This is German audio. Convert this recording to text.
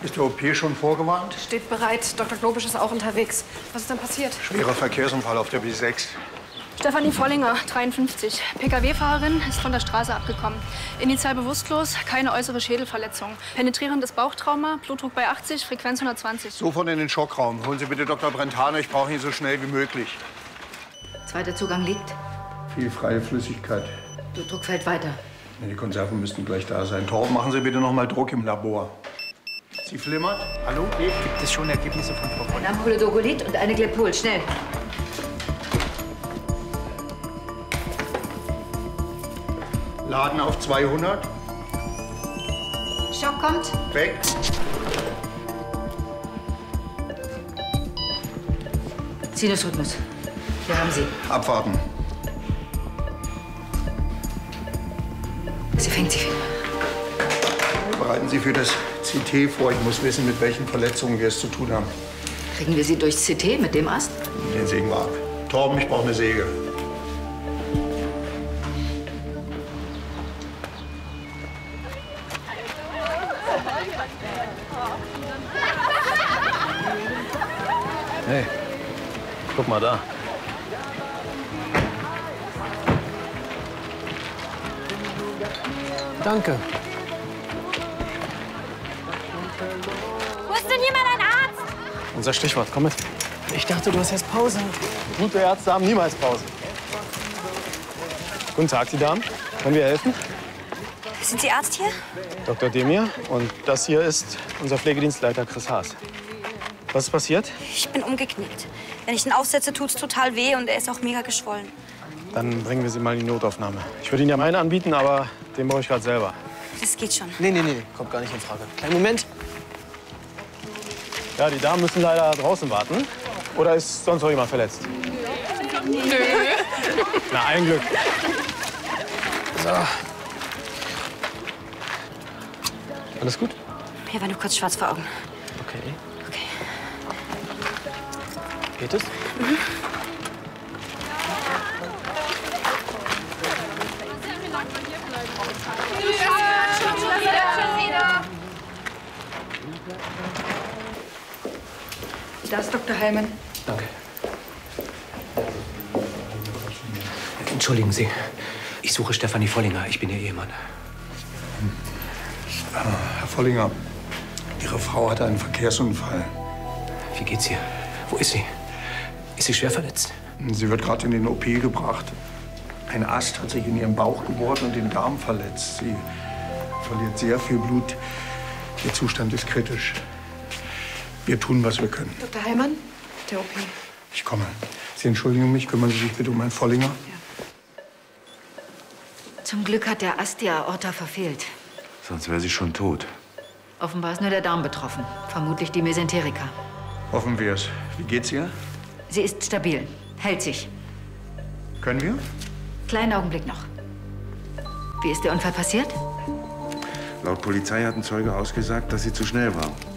Ist der OP schon vorgewarnt? Steht bereit. Dr. Globisch ist auch unterwegs. Was ist denn passiert? Schwerer Verkehrsunfall auf der B6. Stefanie Vollinger, 53. Pkw-Fahrerin, ist von der Straße abgekommen. Initial bewusstlos, keine äußere Schädelverletzung. Penetrierendes Bauchtrauma, Blutdruck bei 80, Frequenz 120. Sofort in den Schockraum. Holen Sie bitte Dr. Brentano, ich brauche ihn so schnell wie möglich. Zweiter Zugang liegt. Viel freie Flüssigkeit. Blutdruck fällt weiter. Die Konserven müssten gleich da sein. Torben, machen Sie bitte noch mal Druck im Labor. Sie flimmert? Hallo? Gibt es schon Ergebnisse von Frau Vollinger? Ein Ampulodogolit und eine Glepol. Schnell. Laden auf 200. Schock kommt. Weg. Sinusrhythmus. Wir haben sie. Abwarten. Sie fängt sich. Bereiten Sie für das CT vor. Ich muss wissen, mit welchen Verletzungen wir es zu tun haben. Kriegen wir sie durchs CT mit dem Ast? Den sägen wir ab. Torben, ich brauche eine Säge. Hey, guck mal da. Danke. Wo ist denn hier mal ein Arzt? Unser Stichwort, komm mit. Ich dachte, du hast jetzt Pause. Gute Ärzte haben niemals Pause. Guten Tag, die Damen. Können wir helfen? Sind Sie Arzt hier? Dr. Demir. Und das hier ist unser Pflegedienstleiter Chris Haas. Was ist passiert? Ich bin umgeknickt. Wenn ich ihn aufsetze, tut's total weh und er ist auch mega geschwollen. Dann bringen wir Sie mal in die Notaufnahme. Ich würde Ihnen ja meinen anbieten, aber den brauche ich gerade selber. Das geht schon. Nee, kommt gar nicht in Frage. Kleinen Moment. Ja, die Damen müssen leider draußen warten. Oder ist sonst noch jemand verletzt? Nö. Na, ein Glück. So. Alles gut? Mir war nur kurz schwarz vor Augen. Okay. Okay. Geht es? Da ist Dr. Heilmann. Danke. Entschuldigen Sie. Ich suche Stefanie Vollinger. Ich bin Ihr Ehemann. Herr Vollinger, Ihre Frau hatte einen Verkehrsunfall. Wie geht's ihr? Wo ist sie? Ist sie schwer verletzt? Sie wird gerade in den OP gebracht. Ein Ast hat sich in ihren Bauch gebohrt und den Darm verletzt. Sie verliert sehr viel Blut. Ihr Zustand ist kritisch. Wir tun, was wir können. Dr. Heilmann, der OP. Ich komme. Sie entschuldigen mich. Kümmern Sie sich bitte um Herrn Vollinger. Zum Glück hat der Ast die Aorta verfehlt. Sonst wäre sie schon tot. Offenbar ist nur der Darm betroffen. Vermutlich die Mesenterica. Hoffen wir es. Wie geht's ihr? Sie ist stabil. Hält sich. Können wir? Kleinen Augenblick noch. Wie ist der Unfall passiert? Laut Polizei hat ein Zeuge ausgesagt, dass sie zu schnell war.